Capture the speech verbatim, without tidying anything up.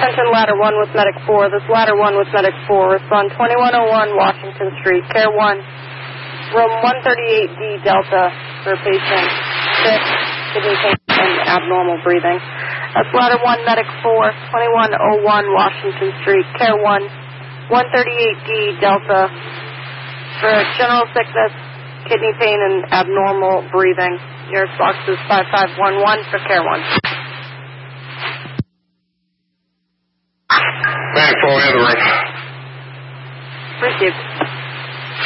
Attention Ladder one with Medic four. This Ladder one with Medic four. Respond twenty-one oh one Washington Street. Care one. Room one thirty-eight D Delta for patient six, kidney pain and abnormal breathing. That's Ladder one Medic four, twenty-one oh one Washington Street. Care one. one thirty-eight D Delta for general sickness, kidney pain, and abnormal breathing. Nearest box is five five one one for Care one. Back four, in the room. Received.